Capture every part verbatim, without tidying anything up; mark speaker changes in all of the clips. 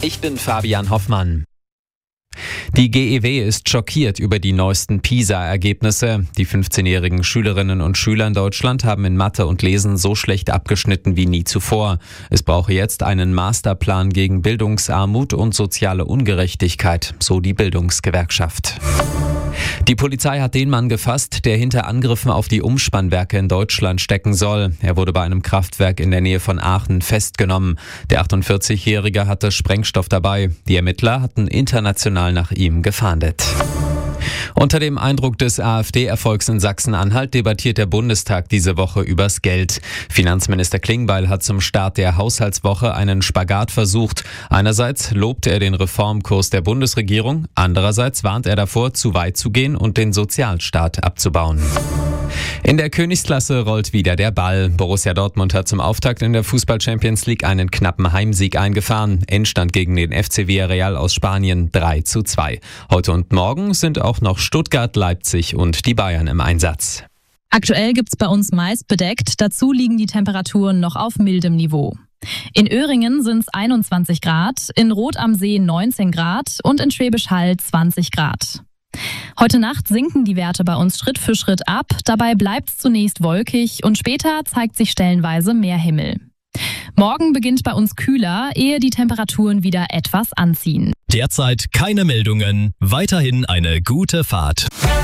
Speaker 1: Ich bin Fabian Hoffmann. Die G E W ist schockiert über die neuesten PISA-Ergebnisse. Die fünfzehnjährigen Schülerinnen und Schüler in Deutschland haben in Mathe und Lesen so schlecht abgeschnitten wie nie zuvor. Es brauche jetzt einen Masterplan gegen Bildungsarmut und soziale Ungerechtigkeit, so die Bildungsgewerkschaft. Die Polizei hat den Mann gefasst, der hinter Angriffen auf die Umspannwerke in Deutschland stecken soll. Er wurde bei einem Kraftwerk in der Nähe von Aachen festgenommen. Der achtundvierzigjährige hatte Sprengstoff dabei. Die Ermittler hatten international nach ihm gefahndet. Unter dem Eindruck des AfD-Erfolgs in Sachsen-Anhalt debattiert der Bundestag diese Woche übers Geld. Finanzminister Klingbeil hat zum Start der Haushaltswoche einen Spagat versucht. Einerseits lobt er den Reformkurs der Bundesregierung, andererseits warnt er davor, zu weit zu gehen und den Sozialstaat abzubauen. In der Königsklasse rollt wieder der Ball. Borussia Dortmund hat zum Auftakt in der Fußball-Champions League einen knappen Heimsieg eingefahren. Endstand gegen den F C Villarreal aus Spanien drei zu zwei. Heute und morgen sind auch noch Stuttgart, Leipzig und die Bayern im Einsatz.
Speaker 2: Aktuell gibt's bei uns meist bedeckt. Dazu liegen die Temperaturen noch auf mildem Niveau. In Öhringen sind's einundzwanzig Grad, in Rot am See neunzehn Grad und in Schwäbisch Hall zwanzig Grad. Heute Nacht sinken die Werte bei uns Schritt für Schritt ab. Dabei bleibt's zunächst wolkig und später zeigt sich stellenweise mehr Himmel. Morgen beginnt bei uns kühler, ehe die Temperaturen wieder etwas anziehen.
Speaker 3: Derzeit keine Meldungen. Weiterhin eine gute Fahrt.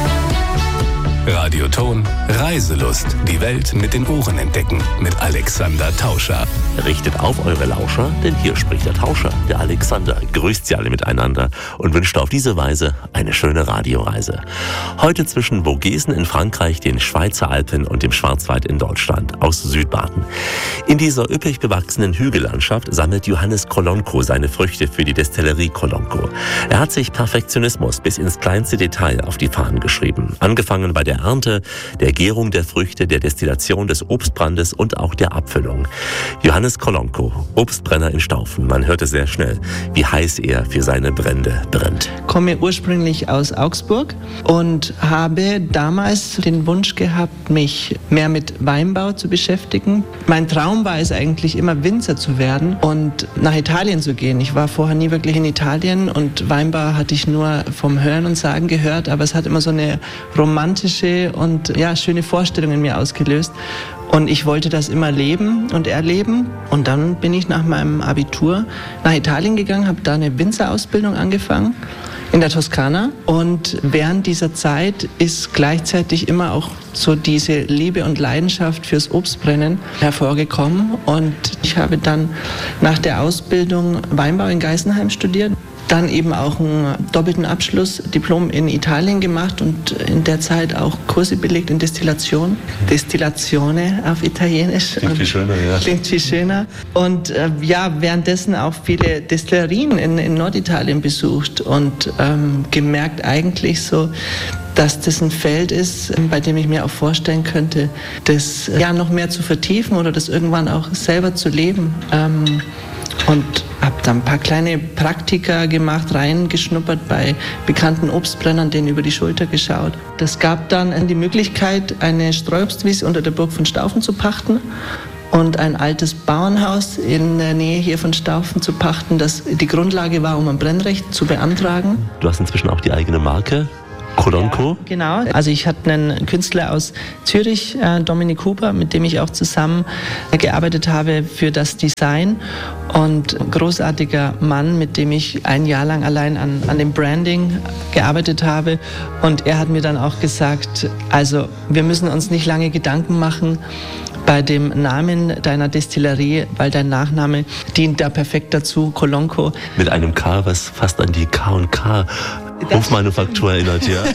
Speaker 4: Radioton Reiselust. Die Welt mit den Ohren entdecken. Mit Alexander Tauscher.
Speaker 5: Richtet auf eure Lauscher, denn hier spricht der Tauscher, der Alexander. Grüßt sie alle miteinander und wünscht auf diese Weise eine schöne Radioreise. Heute zwischen Vogesen in Frankreich, den Schweizer Alpen und dem Schwarzwald in Deutschland aus Südbaden. In dieser üppig bewachsenen Hügellandschaft sammelt Johannes Kolonko seine Früchte für die Destillerie Kolonko. Er hat sich Perfektionismus bis ins kleinste Detail auf die Fahnen geschrieben. Angefangen bei der Ernte, der Gärung der Früchte, der Destillation des Obstbrandes und auch der Abfüllung. Johannes Kolonko, Obstbrenner in Staufen. Man hörte sehr schnell, wie heiß er für seine Brände brennt.
Speaker 6: Ich komme ursprünglich aus Augsburg und habe damals den Wunsch gehabt, mich mehr mit Weinbau zu beschäftigen. Mein Traum war es eigentlich immer, Winzer zu werden und nach Italien zu gehen. Ich war vorher nie wirklich in Italien und Weinbau hatte ich nur vom Hören und Sagen gehört, aber es hat immer so eine romantische und ja, schöne Vorstellung in mir ausgelöst. Und ich wollte das immer leben und erleben. Und dann bin ich nach meinem Abitur nach Italien gegangen, habe da eine Winzerausbildung angefangen in der Toskana. Und während dieser Zeit ist gleichzeitig immer auch so diese Liebe und Leidenschaft fürs Obstbrennen hervorgekommen. Und ich habe dann nach der Ausbildung Weinbau in Geisenheim studiert. Dann eben auch einen doppelten Abschlussdiplom in Italien gemacht und in der Zeit auch Kurse belegt in Destillation. Destillazione auf Italienisch.
Speaker 5: Klingt viel schöner, ja.
Speaker 6: Klingt viel schöner. Und äh, ja, währenddessen auch viele Destillerien in, in Norditalien besucht und ähm, gemerkt eigentlich so, dass das ein Feld ist, bei dem ich mir auch vorstellen könnte, das ja noch mehr zu vertiefen oder das irgendwann auch selber zu leben. Ähm, und habe dann ein paar kleine Praktika gemacht, reingeschnuppert bei bekannten Obstbrennern, denen über die Schulter geschaut. Das gab dann die Möglichkeit, eine Streuobstwiese unter der Burg von Staufen zu pachten und ein altes Bauernhaus in der Nähe hier von Staufen zu pachten, das die Grundlage war, um ein Brennrecht zu beantragen.
Speaker 5: Du hast inzwischen auch die eigene Marke. Kolonko?
Speaker 6: Ja, genau. Also ich hatte einen Künstler aus Zürich, äh, Dominik Huber, mit dem ich auch zusammen äh, gearbeitet habe für das Design. Und ein großartiger Mann, mit dem ich ein Jahr lang allein an, an dem Branding gearbeitet habe. Und er hat mir dann auch gesagt, also wir müssen uns nicht lange Gedanken machen bei dem Namen deiner Destillerie, weil dein Nachname dient da perfekt dazu, Kolonko.
Speaker 5: Mit einem K, was fast an die K und K Hofmanufaktur erinnert, ja.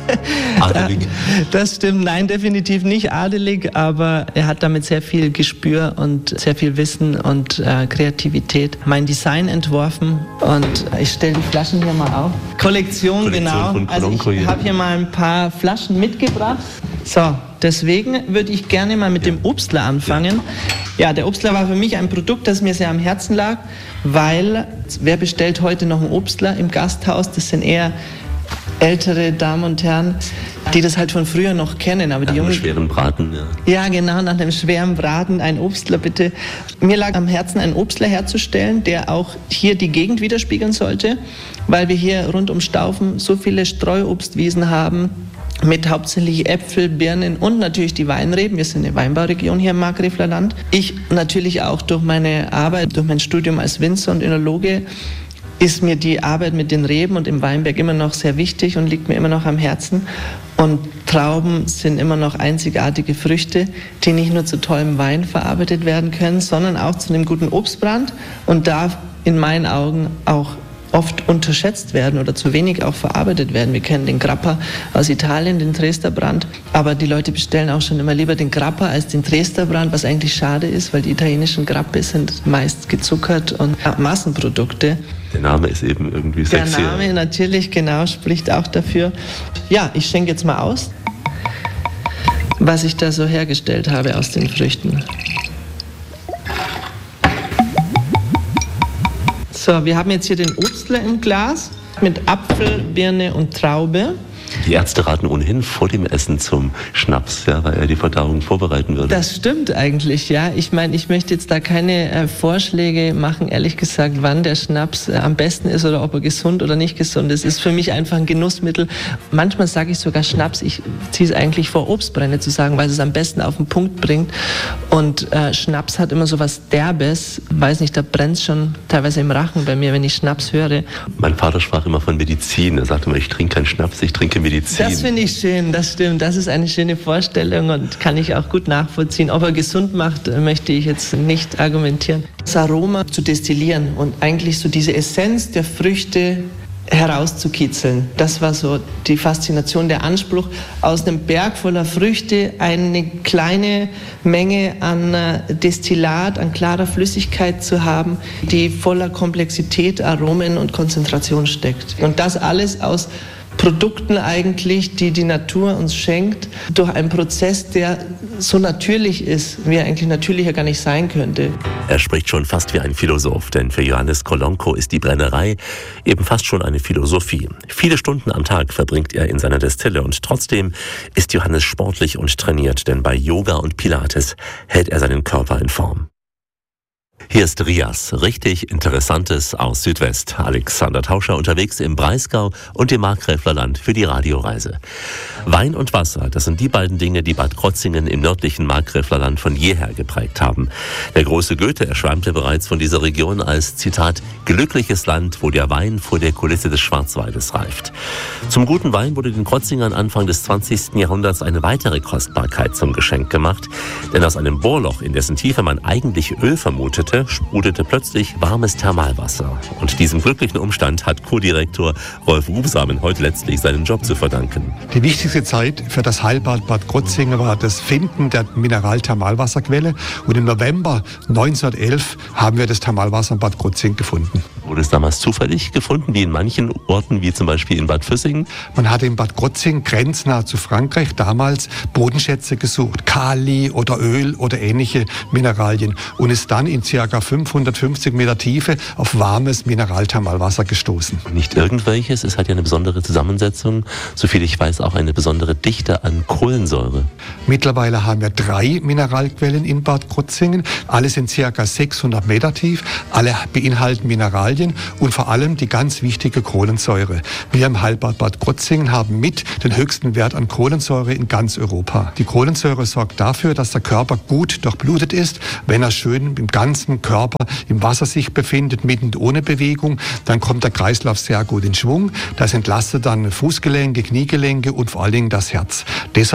Speaker 5: Adelig.
Speaker 6: Das stimmt, nein, definitiv nicht adelig, aber er hat damit sehr viel Gespür und sehr viel Wissen und äh, Kreativität. Mein Design entworfen und ich stelle die Flaschen hier mal auf. Kollektion, Kollektion genau.
Speaker 5: Von
Speaker 6: also ich habe hier mal ein paar Flaschen mitgebracht. So, deswegen würde ich gerne mal mit ja. dem Obstler anfangen. Ja. ja, der Obstler war für mich ein Produkt, das mir sehr am Herzen lag, weil wer bestellt heute noch einen Obstler im Gasthaus? Das sind eher ältere Damen und Herren, die das halt von früher noch kennen. Aber
Speaker 5: nach
Speaker 6: die Jungen,
Speaker 5: einem schweren Braten, ja.
Speaker 6: Ja, genau, nach einem schweren Braten, ein Obstler bitte. Mir lag am Herzen, einen Obstler herzustellen, der auch hier die Gegend widerspiegeln sollte, weil wir hier rund um Staufen so viele Streuobstwiesen haben, mit hauptsächlich Äpfel, Birnen und natürlich die Weinreben. Wir sind eine Weinbauregion hier im Markgräfler Land. Ich natürlich auch durch meine Arbeit, durch mein Studium als Winzer und Önologe, ist mir die Arbeit mit den Reben und im Weinberg immer noch sehr wichtig und liegt mir immer noch am Herzen. Und Trauben sind immer noch einzigartige Früchte, die nicht nur zu tollem Wein verarbeitet werden können, sondern auch zu einem guten Obstbrand und darf in meinen Augen auch oft unterschätzt werden oder zu wenig auch verarbeitet werden. Wir kennen den Grappa aus Italien, den Dresdner Brand, aber die Leute bestellen auch schon immer lieber den Grappa als den Dresdner Brand, was eigentlich schade ist, weil die italienischen Grappe sind meist gezuckert und Massenprodukte.
Speaker 5: Der Name ist eben irgendwie sexy.
Speaker 6: Der Name natürlich, genau, spricht auch dafür. Ja, ich schenke jetzt mal aus, was ich da so hergestellt habe aus den Früchten. So, wir haben jetzt hier den Obstler im Glas mit Apfel, Birne und Traube.
Speaker 5: Die Ärzte raten ohnehin vor dem Essen zum Schnaps, ja, weil er die Verdauung vorbereiten würde.
Speaker 6: Das stimmt eigentlich, ja. Ich meine, ich möchte jetzt da keine äh, Vorschläge machen, ehrlich gesagt, wann der Schnaps äh, am besten ist oder ob er gesund oder nicht gesund ist. Es ist für mich einfach ein Genussmittel. Manchmal sage ich sogar Schnaps, ich ziehe es eigentlich vor, Obstbrände zu sagen, weil es am besten auf den Punkt bringt. Und äh, Schnaps hat immer so was Derbes, weiß nicht, da brennt es schon teilweise im Rachen bei mir, wenn ich Schnaps höre.
Speaker 5: Mein Vater sprach immer von Medizin. Er sagte immer, ich trinke keinen Schnaps, ich trinke Medizin.
Speaker 6: Das finde ich schön, das stimmt. Das ist eine schöne Vorstellung und kann ich auch gut nachvollziehen. Ob er gesund macht, möchte ich jetzt nicht argumentieren. Das Aroma zu destillieren und eigentlich so diese Essenz der Früchte herauszukitzeln. Das war so die Faszination, der Anspruch, aus einem Berg voller Früchte eine kleine Menge an Destillat, an klarer Flüssigkeit zu haben, die voller Komplexität, Aromen und Konzentration steckt. Und das alles aus Produkten eigentlich, die die Natur uns schenkt, durch einen Prozess, der so natürlich ist, wie er eigentlich natürlicher gar nicht sein könnte.
Speaker 5: Er spricht schon fast wie ein Philosoph, denn für Johannes Kolonko ist die Brennerei eben fast schon eine Philosophie. Viele Stunden am Tag verbringt er in seiner Destille und trotzdem ist Johannes sportlich und trainiert, denn bei Yoga und Pilates hält er seinen Körper in Form. Hier ist Rias, richtig Interessantes aus Südwest. Alexander Tauscher unterwegs im Breisgau und im Markgräfler Land für die Radioreise. Wein und Wasser, das sind die beiden Dinge, die Bad Krotzingen im nördlichen Markgräfler Land von jeher geprägt haben. Der große Goethe erschwärmte bereits von dieser Region als, Zitat, glückliches Land, wo der Wein vor der Kulisse des Schwarzwaldes reift. Zum guten Wein wurde den Krotzingern Anfang des zwanzigsten Jahrhunderts eine weitere Kostbarkeit zum Geschenk gemacht. Denn aus einem Bohrloch, in dessen Tiefe man eigentlich Öl vermutete, sprudelte plötzlich warmes Thermalwasser. Und diesem glücklichen Umstand hat Co-Direktor Rolf Rubsamen heute letztlich seinen Job zu verdanken.
Speaker 7: Die wichtigste Zeit für das Heilbad Bad Krotzingen war das Finden der Mineral-Thermalwasserquelle. Und im November neunzehnhundertelf haben wir das Thermalwasser in Bad Krotzingen gefunden.
Speaker 5: Wurde es damals zufällig gefunden, wie in manchen Orten, wie zum Beispiel in Bad Füssingen?
Speaker 7: Man hatte in Bad Krotzingen, grenznah zu Frankreich, damals Bodenschätze gesucht. Kali oder Öl oder ähnliche Mineralien. Und ist dann in ca. fünfhundertfünfzig Meter Tiefe auf warmes Mineralthermalwasser gestoßen.
Speaker 5: Nicht irgendwelches, es hat ja eine besondere Zusammensetzung, soviel ich weiß auch eine besondere Dichte an Kohlensäure.
Speaker 7: Mittlerweile haben wir drei Mineralquellen in Bad Krotzingen, alle sind ca. sechshundert Meter tief, alle beinhalten Mineralien und vor allem die ganz wichtige Kohlensäure. Wir im Heilbad Bad Krotzingen haben mit den höchsten Wert an Kohlensäure in ganz Europa. Die Kohlensäure sorgt dafür, dass der Körper gut durchblutet ist, wenn er schön im ganzen Körper im Wasser sich befindet, mit und ohne Bewegung, dann kommt der Kreislauf sehr gut in Schwung. Das entlastet dann Fußgelenke, Kniegelenke und vor allen Dingen das Herz. Deshalb